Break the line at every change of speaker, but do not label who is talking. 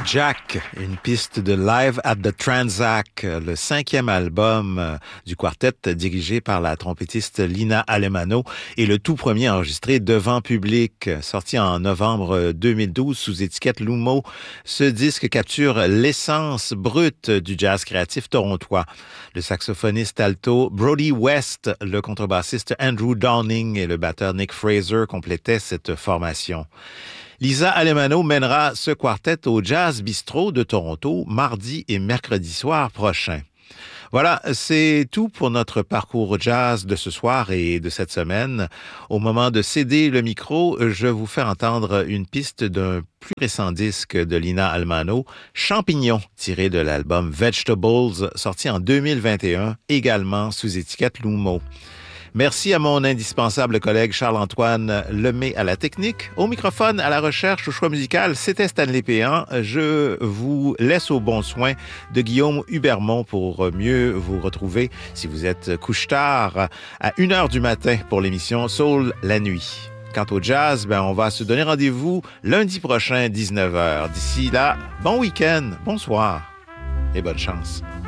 Jack, une piste de Live at the Tranzac, le 5e album du quartet dirigé par la trompettiste Lina Alemano et le tout premier enregistré devant public, sorti en novembre 2012 sous étiquette Lumo. Ce disque capture l'essence brute du jazz créatif torontois. Le saxophoniste alto Brody West, le contrebassiste Andrew Downing et le batteur Nick Fraser complétaient cette formation. Lisa Alemano mènera ce quartet au Jazz Bistro de Toronto mardi et mercredi soir prochain. Voilà, c'est tout pour notre parcours jazz de ce soir et de cette semaine. Au moment de céder le micro, je vous fais entendre une piste d'un plus récent disque de Lina Alemano, Champignons, tiré de l'album Vegetables, sorti en 2021, également sous étiquette Lumo. Merci à mon indispensable collègue Charles-Antoine Lemay à la technique. Au microphone, à la recherche, au choix musical, c'était Stanley Péan. Je vous laisse au bon soin de Guillaume Hubermont pour mieux vous retrouver si vous êtes couche-tard à 1h du matin pour l'émission Soul la nuit. Quant au jazz, on va se donner rendez-vous lundi prochain, 19h. D'ici là, bon week-end, bonsoir et bonne chance.